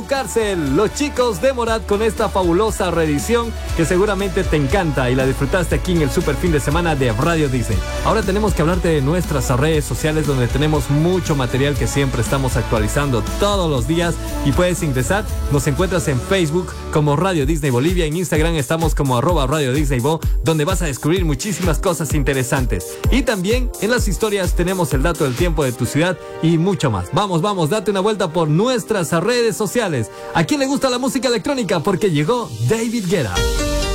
Cárcel, los chicos de Morat con esta fabulosa reedición que seguramente te encanta y la disfrutaste aquí en el super fin de semana de Radio Disney. Ahora tenemos que hablarte de nuestras redes sociales donde tenemos mucho material que siempre estamos actualizando todos los días y puedes ingresar. Nos encuentras en Facebook como Radio Disney Bolivia, en Instagram estamos como @Radio Disney Bo, donde vas a descubrir muchísimas cosas interesantes. Y también en las historias tenemos el dato del tiempo de tu ciudad y mucho más. Vamos, date una vuelta por nuestras redes sociales. ¿A quién le gusta la música electrónica? Porque llegó David Guetta.